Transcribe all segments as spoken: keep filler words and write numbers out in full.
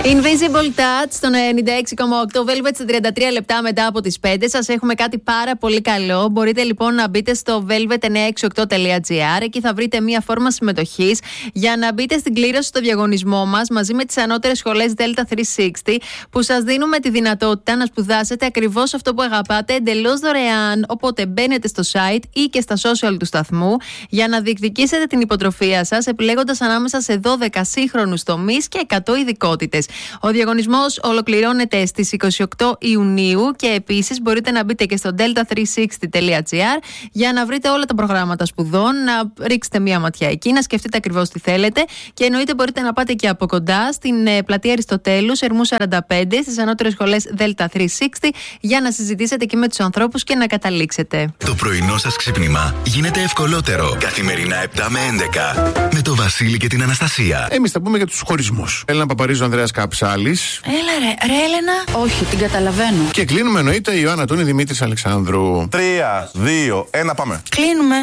Invisible Touch στο ενενήντα έξι κόμμα οκτώ Velvet σε τριάντα τρία λεπτά μετά από τις πέντε. Σας έχουμε κάτι πάρα πολύ καλό. Μπορείτε λοιπόν να μπείτε στο velvet εννιακόσια εξήντα οκτώ τελεία τζι άρ. Εκεί θα βρείτε μία φόρμα συμμετοχής για να μπείτε στην κλήρωση στο διαγωνισμό μας μαζί με τις ανώτερες σχολές Delta τριακόσια εξήντα, που σας δίνουμε τη δυνατότητα να σπουδάσετε ακριβώς αυτό που αγαπάτε εντελώς δωρεάν. Οπότε μπαίνετε στο site ή και στα social του σταθμού για να διεκδικήσετε την υποτροφία σας, επιλέγοντας ανάμεσα σε δώδεκα σύγχρονους τομείς και εκατό ειδικότητες. Ο διαγωνισμός ολοκληρώνεται στις είκοσι οκτώ Ιουνίου και επίσης μπορείτε να μπείτε και στο delta τριακόσια εξήντα τελεία τζι άρ για να βρείτε όλα τα προγράμματα σπουδών, να ρίξετε μία ματιά εκεί, να σκεφτείτε ακριβώς τι θέλετε και εννοείται μπορείτε να πάτε και από κοντά στην ε, πλατεία Αριστοτέλους, Ερμού σαράντα πέντε, στις ανώτερες σχολές Delta τριακόσια εξήντα για να συζητήσετε εκεί με τους ανθρώπους και να καταλήξετε. Το πρωινό σας ξύπνημα γίνεται ευκολότερο. Καθημερινά επτά με έντεκα με το Βασίλη και την Αναστασία. Εμείς θα πούμε για τους χωρισμούς. Έλληνα Παπαρίζου, Ανδρέας Καψάλης. Έλα ρε, ρε Έλενα. Όχι, την καταλαβαίνω. Και κλείνουμε εννοείται η Ιωάννα Τούνη, Δημήτρης Αλεξάνδρου. Τρία, δύο, ένα, πάμε. Κλείνουμε.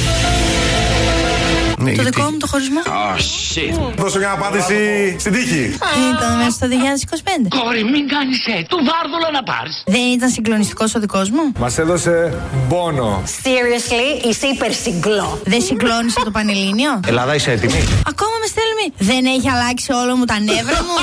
Ναι, το γιατί... δικό μου το χωρισμό. Oh, shit. Δώσω μια απάντηση στην τύχη. Ήταν μέσα στο δύο χιλιάδες είκοσι πέντε. Κόρη, μην κάνεις ε, του βάρδουλα να πάρεις. Δεν ήταν συγκλονιστικός ο δικός μου. Μας έδωσε πόνο. Seriously, είσαι υπερσυγκλό. Δεν συγκλώνησε το Πανελλήνιο. Ελλάδα, είσαι έτοιμη? Ακόμα με στέλνει. Δεν έχει αλλάξει όλο μου τα νεύρα μου.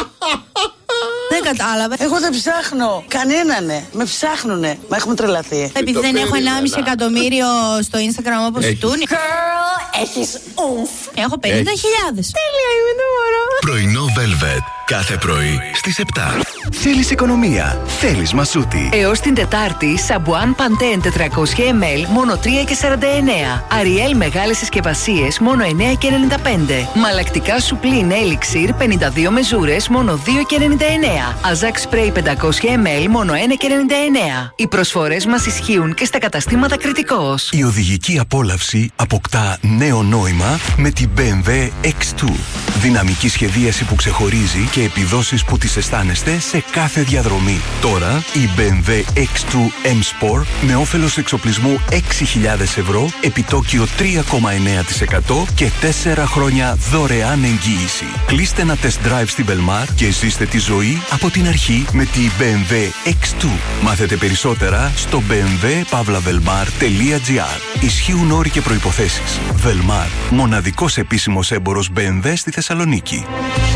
Δεν κατάλαβα. Εγώ δεν ψάχνω. Κανένανε. Με ψάχνουνε. Μα έχουμε τρελαθεί. Επειδή δεν έχω ενάμιση εκατομμύριο στο Instagram όπως η Τούνη. Girl, έχεις ούμφ. Έχω πενήντα χιλιάδες. Τέλεια, είμαι το μωρό. Πρωινό Velvet. Κάθε πρωί στις επτά. Θέλεις οικονομία. Θέλεις μασούτη. Έως την Τετάρτη, Σαμπουάν Παντέν τετρακόσια μιλιλίτρα μόνο τρία και σαράντα εννέα. Αριέλ μεγάλες συσκευασίες μόνο εννέα και ενενήντα πέντε. Μαλακτικά Σουπλίν Έλιξιρ πενήντα δύο μεζούρες μόνο δύο και ενενήντα εννέα. Αζάκ Σπρέι πεντακόσια μιλιλίτρα μόνο ένα και ενενήντα εννέα. Οι προσφορές μας ισχύουν και στα καταστήματα Κρητικός. Η οδηγική απόλαυση αποκτά νέο νόημα με την μπι εμ ντάμπλιου εξ δύο. Δυναμική σχεδίαση που ξεχωρίζει και επιδόσεις που τις αισθάνεστε σε κάθε διαδρομή. Τώρα η μπι εμ ντάμπλιου εξ δύο M Sport με όφελος εξοπλισμού έξι χιλιάδες ευρώ, επιτόκιο τρία κόμμα εννέα τοις εκατό και τέσσερα χρόνια δωρεάν εγγύηση. Κλείστε ένα test drive στην Belmar και ζήστε τη ζωή από την αρχή με τη μπι εμ ντάμπλιου εξ δύο. Μάθετε περισσότερα στο μπι εμ ντάμπλιου παύλα βελμάρ τελεία τζι άρ. Ισχύουν όροι και προϋποθέσεις. Velmar, μοναδικός επίσημος έμπορος μπι εμ ντάμπλιου στη Θεσσαλονίκη.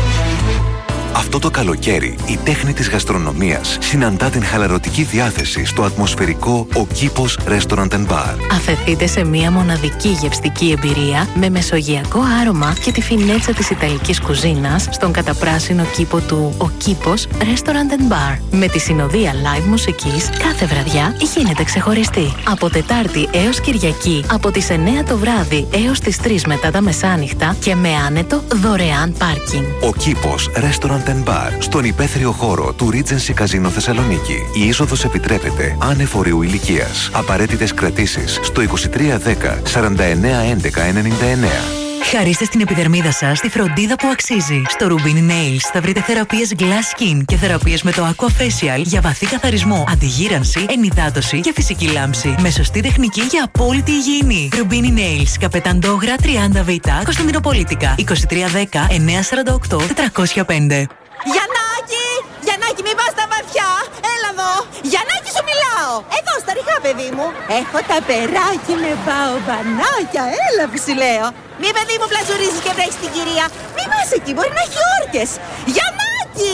Αυτό το καλοκαίρι, η τέχνη της γαστρονομίας συναντά την χαλαρωτική διάθεση στο ατμοσφαιρικό Ο Κήπος Restaurant and Bar. Αφεθείτε σε μια μοναδική γευστική εμπειρία με μεσογειακό άρωμα και τη φινέτσα της ιταλικής κουζίνας στον καταπράσινο κήπο του Ο Κήπος Restaurant and Bar. Με τη συνοδεία live μουσικής, κάθε βραδιά γίνεται ξεχωριστή. Από Τετάρτη έως Κυριακή, από τις εννέα το βράδυ έως τις τρεις μετά τα μεσάνυχτα και με άνετο δωρεάν πάρκινγκ. Ο Κήπος Restaurant and Bar, στον υπαίθριο χώρο του Regency Casino Θεσσαλονίκη. Η είσοδος επιτρέπεται άνευ ορίου ηλικίας. Απαραίτητες κρατήσεις στο είκοσι τρία δέκα σαράντα εννέα έντεκα ενενήντα εννέα. Χαρίστε στην επιδερμίδα σας τη φροντίδα που αξίζει. Στο Rubini Nails θα βρείτε θεραπείες Glass Skin και θεραπείες με το Aqua Facial για βαθύ καθαρισμό, αντιγύρανση, ενυδάτωση και φυσική λάμψη. Με σωστή τεχνική για απόλυτη υγιεινή. Rubini Nails, Καπεταντόγρα τριάντα Β, Κωνσταντινοπολίτικα, είκοσι τρία δέκα εννιακόσια σαράντα οκτώ τετρακόσια πέντε. Γιαννάκη! Γιαννάκη, μην πας στα βαθιά! Έλα εδώ! Γιαννάκη, σου μιλάω! Εδώ, στα ριχά, παιδί μου! Έχω τα περάκι με μπαομπανάκια! Έλα που σου λέω! Μη, παιδί μου, πλαζουρίζεις και βρέχεις την κυρία! Μη πας εκεί, μπορεί να έχει όρκες! Γιαννάκη!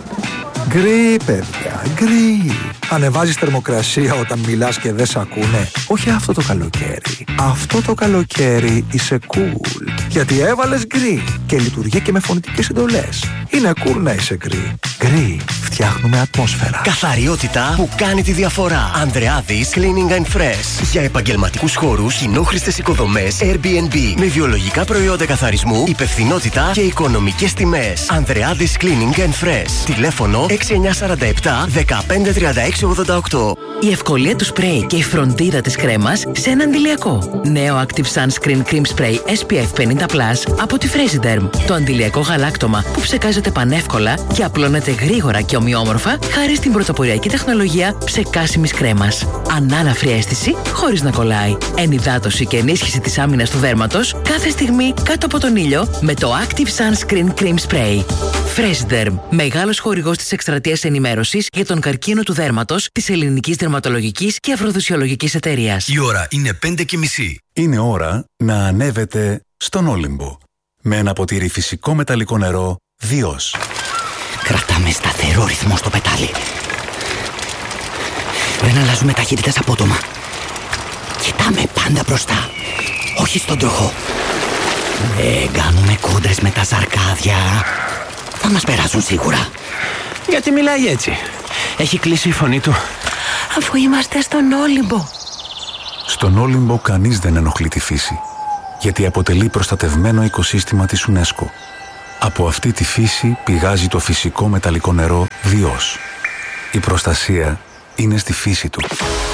Γκρι, παιδιά, γκρι. Ανεβάζεις θερμοκρασία όταν μιλάς και δεν σ' ακούνε. Όχι αυτό το καλοκαίρι. Αυτό το καλοκαίρι είσαι cool. Γιατί έβαλες γκρι και λειτουργεί και με φωνητικές εντολές. Είναι cool να είσαι γκρι. Γκρι. Φτιάχνουμε ατμόσφαιρα. Καθαριότητα που κάνει τη διαφορά. Ανδρεάδης Cleaning and Fresh. Για επαγγελματικούς χώρους, κοινόχρηστες οικοδομές, Airbnb. Με βιολογικά προϊόντα καθαρισμού, υπευθυνότητα και οικονομικές τιμές. Ανδρεάδης Cleaning and Fresh. Τηλέφωνο έξι εννιά τέσσερα επτά δεκαπέντε τριάντα έξι ογδόντα οκτώ. Η ευκολία του σπρέι και η φροντίδα της κρέμας σε ένα αντιλιακό. Νέο Active Sunscreen Cream Spray ες πι εφ πενήντα πλας από τη Fresiderm. Το αντιλιακό γαλάκτωμα που ψεκάζει το ψήνεται πανεύκολα και απλώνεται γρήγορα και ομοιόμορφα χάρη στην πρωτοποριακή τεχνολογία ψεκάσιμης κρέμας. Ανάλαφρη αίσθηση χωρίς να κολλάει. Ενυδάτωση και ενίσχυση της άμυνας του δέρματος κάθε στιγμή κάτω από τον ήλιο με το Active Sunscreen Cream Spray. Freshderm, μεγάλος χορηγός της εκστρατείας ενημέρωσης για τον καρκίνο του δέρματος της Ελληνικής Δερματολογικής και Αφροδισιολογικής Εταιρείας. Η ώρα είναι πέντε και μισή. Είναι ώρα να ανέβετε στον Όλυμπο. Με ένα ποτήρι φυσικό μεταλλικό νερό Διός. Κρατάμε σταθερό ρυθμό στο πετάλι. Δεν αλλάζουμε ταχύτητες απότομα. Κοιτάμε πάντα μπροστά, όχι στον τροχό. Δεν κάνουμε κόντρες με τα ζαρκάδια. Θα μας περάσουν σίγουρα. Γιατί μιλάει έτσι? Έχει κλείσει η φωνή του. Αφού είμαστε στον Όλυμπο. Στον Όλυμπο κανείς δεν ενοχλεί τη φύση, γιατί αποτελεί προστατευμένο οικοσύστημα της UNESCO. Από αυτή τη φύση πηγάζει το φυσικό μεταλλικό νερό Διός. Η προστασία είναι στη φύση του.